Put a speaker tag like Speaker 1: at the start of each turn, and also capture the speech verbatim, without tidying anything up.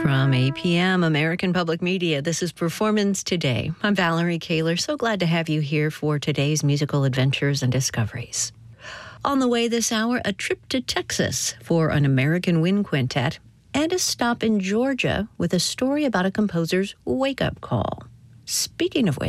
Speaker 1: From A P M, American Public Media, this is Performance Today. I'm Valerie Kaler. So glad to have you here for today's musical adventures and discoveries. On the way this hour, a trip to Texas for an American wind quintet and a stop in Georgia with a story about a composer's wake-up call. Speaking of which,